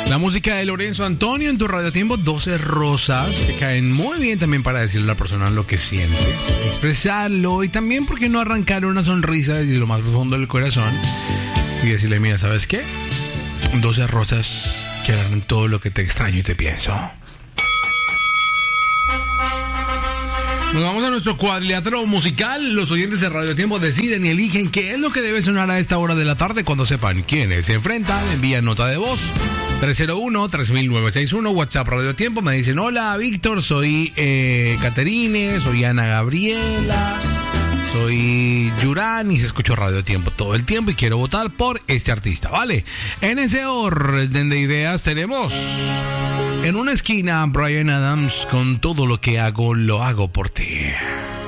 La música de Lorenzo Antonio en tu Radio Tiempo, 12 rosas, que caen muy bien también para decirle a la persona lo que sientes, expresarlo y también, ¿por qué no arrancar una sonrisa desde lo más profundo del corazón y decirle, mira, ¿sabes qué? 12 rosas que harán todo lo que te extraño y te pienso. Nos vamos a nuestro cuadrilátero musical. Los oyentes de Radio Tiempo deciden y eligen qué es lo que debe sonar a esta hora de la tarde. Cuando sepan quiénes se enfrentan, envían nota de voz 301-3961, WhatsApp Radio Tiempo. Me dicen, hola Víctor, soy Caterine, soy Ana Gabriela, soy Yurán y se escuchó Radio Tiempo todo el tiempo y quiero votar por este artista, ¿vale? En ese orden de ideas tenemos en una esquina Bryan Adams con Todo lo que hago, lo hago por ti.